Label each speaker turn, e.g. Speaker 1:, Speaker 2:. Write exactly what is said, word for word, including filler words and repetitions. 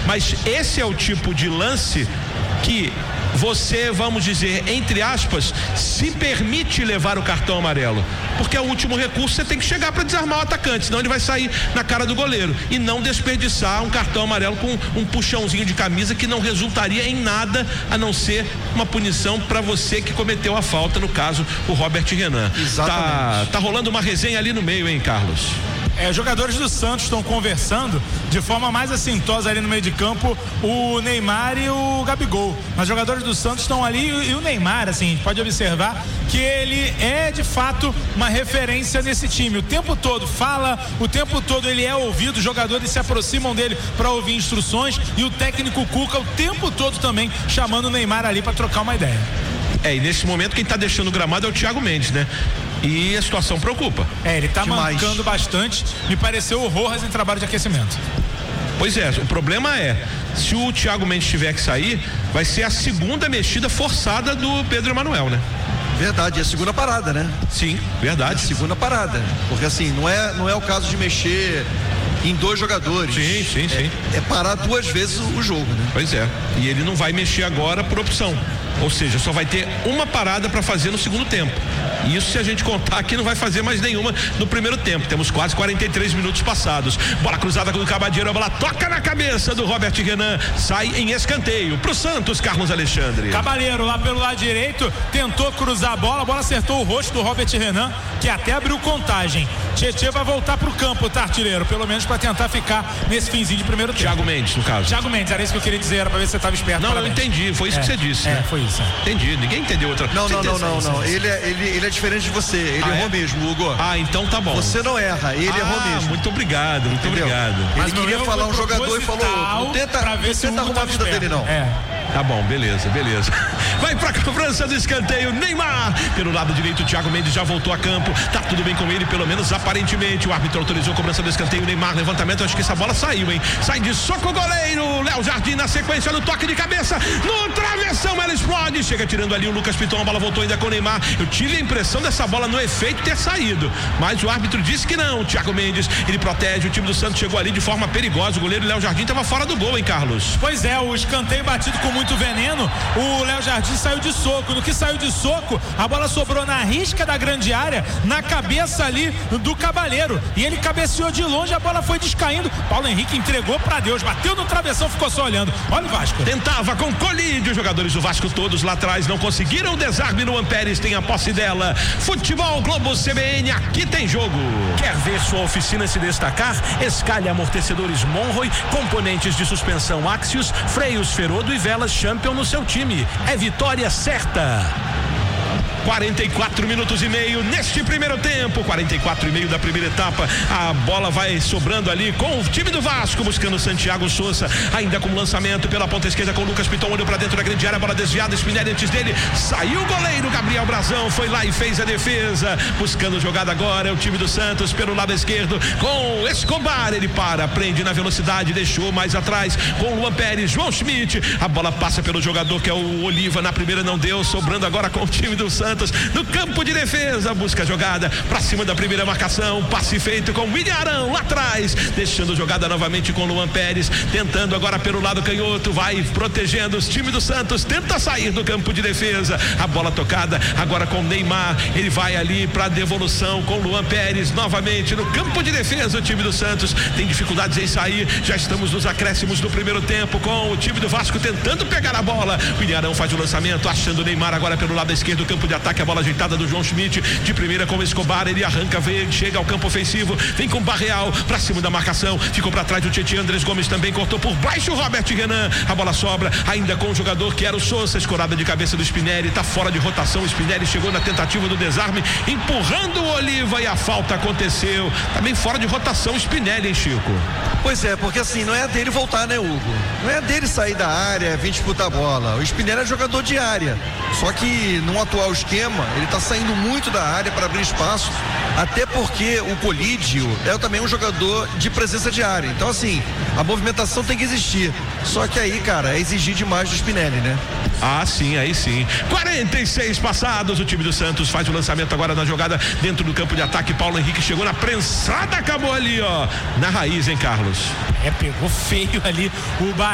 Speaker 1: Mas esse é o tipo de lance que você, vamos dizer, entre aspas, se permite levar o cartão amarelo, porque é o último recurso, você tem que chegar para desarmar o atacante, senão ele vai sair na cara do goleiro, e não desperdiçar um cartão amarelo com um puxãozinho de camisa que não resultaria em nada, a não ser uma punição para você que cometeu a falta, no caso, o Robert Renan.
Speaker 2: Exatamente.
Speaker 1: Tá, tá rolando uma resenha ali no meio, hein, Carlos?
Speaker 3: É, jogadores do Santos estão conversando de forma mais assintosa ali no meio de campo, o Neymar e o Gabigol. Mas jogadores do Santos estão ali e, e o Neymar, assim, a gente pode observar que ele é de fato uma referência nesse time. O tempo todo fala, o tempo todo ele é ouvido, os jogadores se aproximam dele para ouvir instruções, e o técnico Cuca o tempo todo também chamando o Neymar ali para trocar uma ideia.
Speaker 1: É, e nesse momento quem tá deixando o gramado é o Thiago Mendes, né? E a situação preocupa.
Speaker 3: É, ele tá
Speaker 2: Demais.
Speaker 3: mancando bastante. Me pareceu o Rojas em trabalho de aquecimento.
Speaker 1: Pois é, o problema é, se o Thiago Mendes tiver que sair, vai ser a segunda mexida forçada do Pedro Emanuel, né?
Speaker 2: Verdade, é a segunda parada, né?
Speaker 1: Sim, verdade.
Speaker 2: É a segunda parada. Porque assim, não é, não é o caso de mexer em dois jogadores.
Speaker 1: Sim, sim, sim.
Speaker 2: É, é parar duas vezes o jogo, né?
Speaker 1: Pois é. E ele não vai mexer agora por opção. Ou seja, só vai ter uma parada para fazer no segundo tempo. Isso, se a gente contar aqui, não vai fazer mais nenhuma no primeiro tempo. Temos quase quarenta e três minutos passados. Bola cruzada com o Cabadeiro, a bola toca na cabeça do Robert Renan, sai em escanteio pro Santos, Carlos Alexandre.
Speaker 3: Cabaleiro lá pelo lado direito tentou cruzar a bola, a bola acertou o rosto do Robert Renan, que até abriu contagem. Tietê vai voltar pro campo, tá, artilheiro? Pelo menos para tentar ficar nesse finzinho de primeiro tempo.
Speaker 1: Thiago Mendes, no caso.
Speaker 3: Thiago Mendes, era isso que eu queria dizer, era pra ver se você tava esperto.
Speaker 1: Não,
Speaker 3: Parabéns.
Speaker 1: eu entendi, foi isso
Speaker 3: é,
Speaker 1: que você disse,
Speaker 3: é,
Speaker 1: né?
Speaker 3: foi isso. É.
Speaker 1: Entendi, ninguém entendeu outra.
Speaker 2: Não, não, não,
Speaker 1: Certeza,
Speaker 2: não,
Speaker 1: isso,
Speaker 2: não.
Speaker 1: isso.
Speaker 2: Ele é, ele, ele é diferente de você. Ele
Speaker 1: Ah,
Speaker 2: errou
Speaker 1: é?
Speaker 2: mesmo, Hugo.
Speaker 1: Ah, então tá bom.
Speaker 2: Você não erra, ele
Speaker 1: ah,
Speaker 2: errou mesmo.
Speaker 1: Muito obrigado, muito
Speaker 2: Entendeu?
Speaker 1: obrigado.
Speaker 3: Mas
Speaker 2: Ele
Speaker 3: meu
Speaker 2: queria
Speaker 3: erro
Speaker 2: falar
Speaker 3: foi
Speaker 2: um jogador e falou outro. Não tenta,
Speaker 3: pra ver
Speaker 2: não
Speaker 3: se
Speaker 2: tenta
Speaker 3: o Hugo
Speaker 2: arrumar a
Speaker 3: tava
Speaker 2: vida
Speaker 3: esperto.
Speaker 2: dele, não.
Speaker 3: É.
Speaker 1: Tá bom, beleza, beleza. Vai pra cobrança do escanteio, Neymar. Pelo lado direito, o Thiago Mendes já voltou a campo. Tá tudo bem com ele, pelo menos aparentemente. O árbitro autorizou a cobrança do escanteio, Neymar, levantamento, acho que essa bola saiu, hein? Sai de soco o goleiro, Léo Jardim na sequência, no toque de cabeça, no travessão, ela explode. Chega tirando ali o Lucas Piton, a bola voltou ainda com o Neymar. Eu tive a impressão dessa bola no efeito ter saído, mas o árbitro disse que não. O Thiago Mendes, ele protege, o time do Santos chegou ali de forma perigosa. O goleiro Léo Jardim estava fora do gol, hein, Carlos?
Speaker 3: Pois é, o escanteio batido com muito veneno, o Léo Jardim saiu de soco. No que saiu de soco, a bola sobrou na risca da grande área, na cabeça ali do Cabaleiro, e ele cabeceou de longe, a bola foi descaindo. Paulo Henrique entregou pra Deus, bateu no travessão, ficou só olhando. Olha o Vasco.
Speaker 1: Tentava com colídio, os jogadores do Vasco todos lá atrás não conseguiram. O desarme no Ampérez tem a posse dela. Futebol Globo C B N, aqui tem jogo.
Speaker 4: Quer ver sua oficina se destacar? Escalhe amortecedores Monroy, componentes de suspensão Axios, freios Ferodo e velas Champion no seu time. É vitória certa.
Speaker 1: quarenta e quatro minutos e meio neste primeiro tempo, quarenta e quatro e meio da primeira etapa. A bola vai sobrando ali com o time do Vasco, buscando Santiago Souza, ainda com lançamento pela ponta esquerda com o Lucas Piton, olhou pra dentro da grande área, bola desviada, Spinelli antes dele, saiu o goleiro Gabriel Brazão, foi lá e fez a defesa, buscando jogada agora, é o time do Santos pelo lado esquerdo, com o Escobar, ele para, prende na velocidade, deixou mais atrás, com o Luan Pérez, João Schmidt, a bola passa pelo jogador que é o Oliva, na primeira não deu, sobrando agora com o time do Santos, no campo de defesa, busca a jogada pra cima da primeira marcação, passe feito com o William Arão lá atrás, deixando jogada novamente com o Luan Pérez, tentando agora pelo lado canhoto, vai protegendo os times do Santos, tenta sair do campo de defesa, a bola tocada agora com o Neymar, ele vai ali pra devolução com o Luan Pérez, novamente no campo de defesa, o time do Santos tem dificuldades em sair, já estamos nos acréscimos do primeiro tempo, com o time do Vasco tentando pegar a bola, o William Arão faz o lançamento, achando o Neymar agora pelo lado esquerdo do campo de ataque, a bola ajeitada do João Schmidt, de primeira com o Escobar, ele arranca, vem, chega ao campo ofensivo, vem com o Barreal, pra cima da marcação, ficou pra trás do Tietê, Andrés Gomes também cortou por baixo o Robert Renan, a bola sobra, ainda com o jogador que era o Souza, escorada de cabeça do Spinelli, tá fora de rotação, o Spinelli chegou na tentativa do desarme, empurrando o Oliva e a falta aconteceu, também fora de rotação o Spinelli, hein, Chico?
Speaker 2: Pois é, porque assim, não é dele voltar, né, Hugo? Não é dele sair da área, vir disputar a bola, o Spinelli é jogador de área, só que no atual esquema, ele tá saindo muito da área para abrir espaço, até porque o Colídio é também um jogador de presença de área, então assim, a movimentação tem que existir, só que aí, cara, é exigir demais do Spinelli, né?
Speaker 1: Ah, sim, aí sim. quarenta e seis passados, o time do Santos faz o lançamento agora na jogada dentro do campo de ataque, Paulo Henrique chegou na prensada, acabou ali, ó, na raiz, hein, Carlos?
Speaker 3: É, pegou feio ali o Bahia.